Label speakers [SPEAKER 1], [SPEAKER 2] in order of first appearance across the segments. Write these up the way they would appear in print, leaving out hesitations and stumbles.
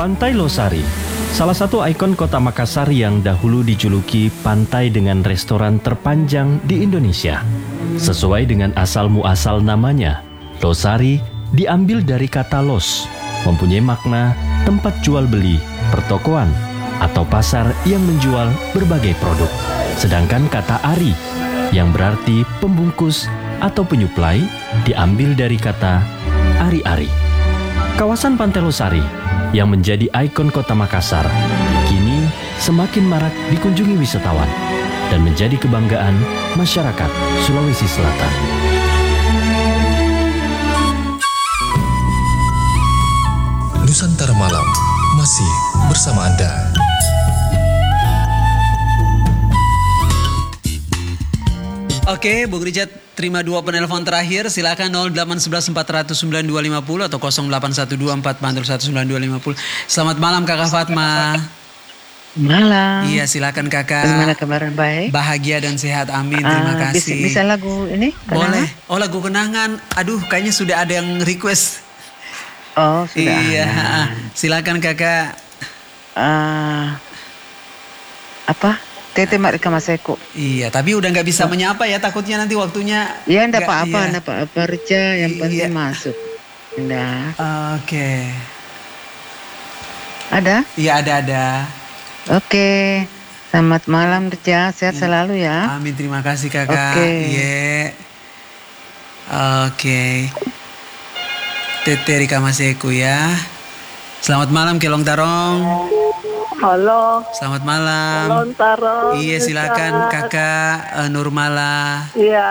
[SPEAKER 1] Pantai Losari, salah satu ikon kota Makassar yang dahulu dijuluki pantai dengan restoran terpanjang di Indonesia. Sesuai dengan asal-muasal namanya, Losari diambil dari kata los, mempunyai makna tempat jual beli, pertokoan, atau pasar yang menjual berbagai produk. Sedangkan kata ari, yang berarti pembungkus atau penyuplai, diambil dari kata ari-ari. Kawasan Pantai Losari yang menjadi ikon kota Makassar kini semakin marak dikunjungi wisatawan dan menjadi kebanggaan masyarakat Sulawesi Selatan.
[SPEAKER 2] Nusantara Malam masih bersama Anda.
[SPEAKER 3] Oke, Bung Richard, terima 2 penelpon terakhir. Silakan 0811 400 9250 atau 0812 441 9250. Selamat malam Kakak Fatma.
[SPEAKER 4] Malam.
[SPEAKER 3] Iya, silakan Kakak.
[SPEAKER 4] Bagaimana kabar? Baik.
[SPEAKER 3] Bahagia dan sehat, amin. Terima kasih.
[SPEAKER 4] Bisa lagu ini?
[SPEAKER 3] Boleh. Oh, lagu kenangan. Aduh, kayaknya sudah ada yang request.
[SPEAKER 4] Oh, sudah.
[SPEAKER 3] Iya, silakan Kakak.
[SPEAKER 4] Apa? Tete Marika Maseko.
[SPEAKER 3] Iya, tapi udah nggak bisa menyapa ya, takutnya nanti waktunya.
[SPEAKER 4] Ya, enggak apa-apa,
[SPEAKER 3] iya.
[SPEAKER 4] enggak apa-apa Reja, yang penting masuk. Enggak.
[SPEAKER 3] Oke.
[SPEAKER 4] Ada?
[SPEAKER 3] Iya, ada.
[SPEAKER 4] Oke. Selamat malam Reja, sehat selalu ya.
[SPEAKER 3] Amin, terima kasih Kakak.
[SPEAKER 4] Oke.
[SPEAKER 3] Iya. Oke. Tete Rika Maseko ya. Selamat malam Kelong Tarong.
[SPEAKER 5] Halo.
[SPEAKER 3] Selamat malam.
[SPEAKER 5] Halo Taro.
[SPEAKER 3] Iya, silakan Kakak Nurmala.
[SPEAKER 5] Iya.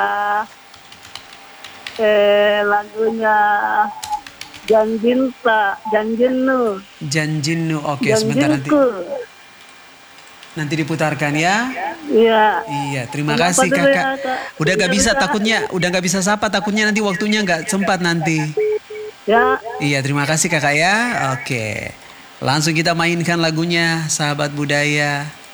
[SPEAKER 5] Lagunya Janjinu.
[SPEAKER 3] Janjinu. Oke, sebentar nanti. Nanti diputarkan ya.
[SPEAKER 5] Iya.
[SPEAKER 3] Iya, terima kasih Kakak. Udah gak bisa takutnya, udah gak bisa sapa takutnya nanti waktunya gak sempat nanti.
[SPEAKER 5] Ya.
[SPEAKER 3] Iya, terima kasih Kakak ya. Oke. Langsung kita mainkan lagunya Sahabat Budaya.